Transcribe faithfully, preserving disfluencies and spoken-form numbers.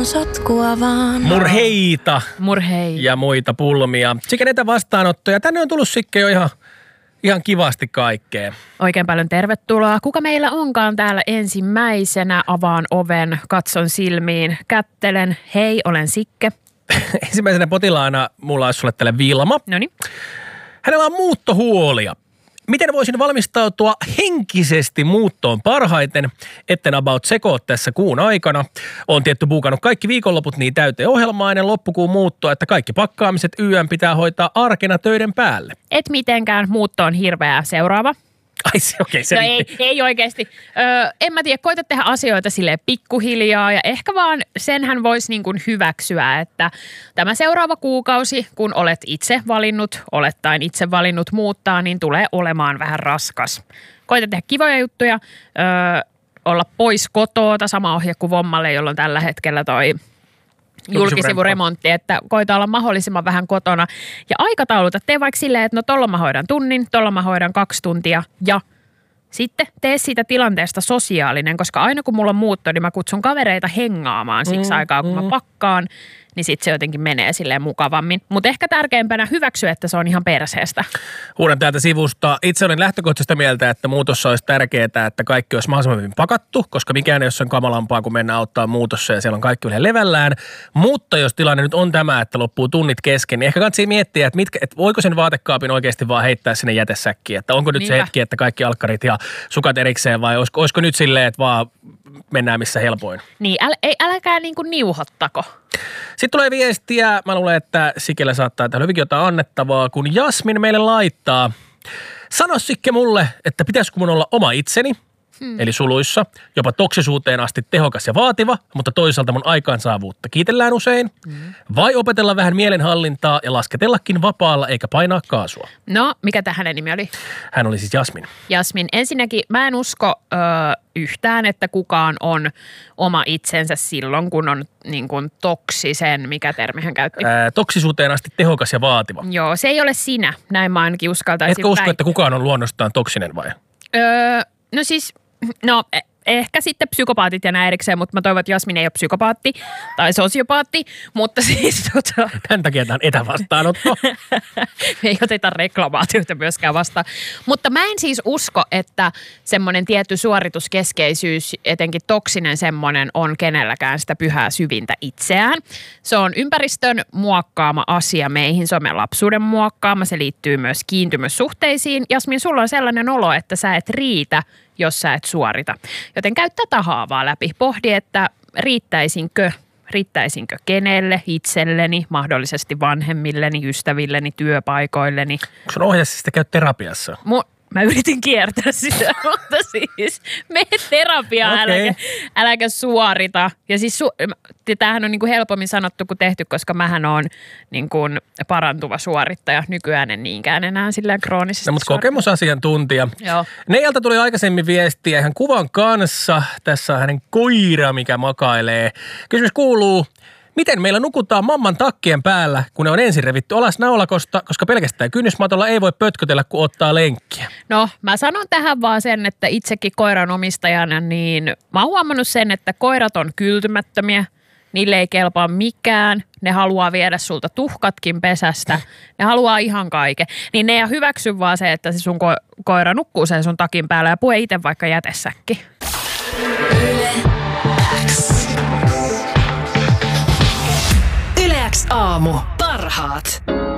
on sotkua vaan. Murheita. Murhei. Ja muita pulmia. Sekä näitä vastaanottoja. Tänne on tullut Sikke jo ihan, ihan kivasti kaikkea. Oikein paljon tervetuloa. Kuka meillä onkaan täällä ensimmäisenä? Avaan oven, katson silmiin, kättelen. Hei, olen Sikke. Ensimmäisenä potilaana mulla olisi sulle tälle Vilma. Noniin. Hänellä on muuttohuolia. Miten voisin valmistautua henkisesti muuttoon parhaiten, etten about sekoa tässä kuun aikana? Olen tietty buukannut kaikki viikonloput niin täyteen ohjelmaa ennen loppukuun muuttoa, että kaikki pakkaamiset Y M pitää hoitaa arkena töiden päälle. Et mitenkään, muutto on hirveää. Seuraava. Ai se, okei. Okay, se no ei, ei oikeasti. Öö, en mä tiedä, koita tehdä asioita silleen pikkuhiljaa ja ehkä vaan senhän voisi niin kuin hyväksyä, että tämä seuraava kuukausi, kun olet itse valinnut, olettaen itse valinnut muuttaa, niin tulee olemaan vähän raskas. Koita tehdä kivoja juttuja, öö, olla pois kotoota, sama ohje kuin Vommalle, jolloin tällä hetkellä toi julkisivuremontti, että koita olla mahdollisimman vähän kotona. Ja aikatauluta, tee vaikka silleen, että no tolla mä hoidan tunnin, tolla mä hoidan kaksi tuntia ja sitten tee siitä tilanteesta sosiaalinen, koska aina kun mulla on muutto, niin mä kutsun kavereita hengaamaan siksi mm, aikaa, kun mm. mä pakkaan, niin sitten se jotenkin menee silleen mukavammin. Mutta ehkä tärkeimpänä hyväksyä, että se on ihan perseestä. Huudan täältä sivusta. Itse olen lähtökohtaisesti mieltä, että muutossa olisi tärkeää, että kaikki olisi mahdollisimman hyvin pakattu, koska mikään ei ole sen kamalampaa, kun mennään auttaa muutossa ja siellä on kaikki yhden levällään. Mutta jos tilanne nyt on tämä, että loppuu tunnit kesken, niin ehkä kannattaa miettiä, että, mitkä, että voiko sen vaatekaapin oikeasti vaan heittää sinne jätesäkkiin. Että onko nyt Niinpä. se hetki, että kaikki alkkarit ja sukat erikseen vai olisiko, olisiko nyt silleen, että vaan mennään missä helpoin. Niin, äl, ei, älkää niinku niuhottako. Sitten tulee viestiä, mä luulen, että Sikellä saattaa täällä hyvinkin jotain annettavaa, kun Jasmin meille laittaa. Sano Sikke mulle, että pitäisikö mun olla oma itseni, hmm. eli suluissa, jopa toksisuuteen asti tehokas ja vaativa, mutta toisaalta mun aikaansaavuutta kiitellään usein, hmm. vai opetella vähän mielenhallintaa ja lasketellakin vapaalla eikä painaa kaasua. No, mikä tämä hänen nimi oli? Hän oli siis Jasmin. Jasmin. Ensinnäkin mä en usko ö, yhtään, että kukaan on oma itsensä silloin, kun on niin kuin toksisen, mikä termi hän käytti? Ää, toksisuuteen asti tehokas ja vaativa. Joo, se ei ole sinä. Näin mä ainakin uskaltaisin. Etkö usko, että kukaan on luonnostaan toksinen vai? Öö, no siis, no ehkä sitten psykopaatit ja näin erikseen, mutta mä toivon, että Jasmin ei ole psykopaatti tai sosiopaatti, mutta siis tota... Tämän takia tämä on etävastaanotto. Me ei oteta reklamaatioita myöskään vastaan. Mutta mä en siis usko, että semmoinen tietty suorituskeskeisyys, etenkin toksinen semmoinen, on kenelläkään sitä pyhää syvintä itseään. Se on ympäristön muokkaama asia meihin, se on meidän lapsuuden muokkaama, se liittyy myös kiintymyssuhteisiin. Jasmin, sulla on sellainen olo, että sä et riitä, jos sä et suorita. Joten käy tätä haavaa läpi. Pohdi, että riittäisinkö, riittäisinkö kenelle, itselleni, mahdollisesti vanhemmilleni, ystävilleni, työpaikoilleni. Onko sun ohjeessa sitä käy terapiassa? Mu- Mä yritin kiertää sitä, mutta siis mene terapiaan, okay. äläkä, äläkä suorita. Ja siis su- tämähän on niin kuin helpommin sanottu kuin tehty, koska mähän on niin kuin parantuva suorittaja. Nykyään en niinkään enää sillä kroonisesti. No, mutta kokemusasiantuntija. Joo. Neijalta tuli aikaisemmin viestiä ihan kuvan kanssa. Tässä on hänen koira, mikä makailee. Kysymys kuuluu. Miten meillä nukutaan mamman takkien päällä, kun ne on ensin revitty alas naulakosta, koska pelkästään kynnysmatolla ei voi pötkötellä, kun ottaa lenkkiä? No, mä sanon tähän vaan sen, että itsekin koiran omistajana, niin mä oon huomannut sen, että koirat on kyltymättömiä. Niille ei kelpaa mikään. Ne haluaa viedä sulta tuhkatkin pesästä. Ne haluaa ihan kaiken. Niin ne ei hyväksy vaan se, että se sun ko- koira nukkuu sen sun takin päällä ja pue itse vaikka jätesäkki. Yle X aamu. Parhaat.